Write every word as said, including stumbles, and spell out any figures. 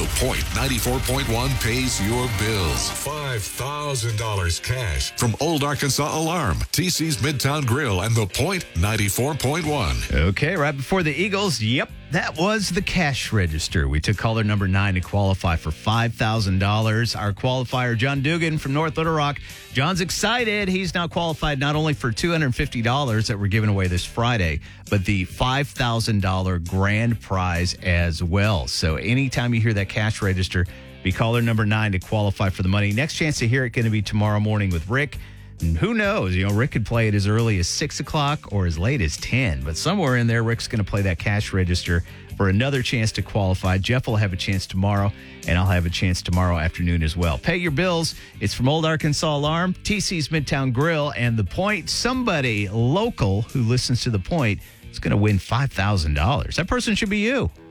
The Point ninety-four point one pays your bills. five thousand dollars cash. From Old Arkansas Alarm, T C's Midtown Grill, and The Point ninety-four point one. Okay, right before the Eagles, yep, that was the cash register. We took caller number nine to qualify for five thousand dollars. Our qualifier, John Dugan from North Little Rock. John's excited. He's now qualified not only for two hundred fifty dollars that we're giving away this Friday, but the five thousand dollars grand prize as well. So anytime you hear that cash register, be caller number nine to qualify for the money. Next chance to hear it going to be tomorrow morning with Rick. And who knows? You know, Rick could play it as early as six o'clock or as late as ten. But somewhere in there, Rick's going to play that cash register for another chance to qualify. Jeff will have a chance tomorrow, and I'll have a chance tomorrow afternoon as well. Pay your bills. It's from Old Arkansas Alarm, T C's Midtown Grill, and The Point. Somebody local who listens to The Point is going to win five thousand dollars. That person should be you.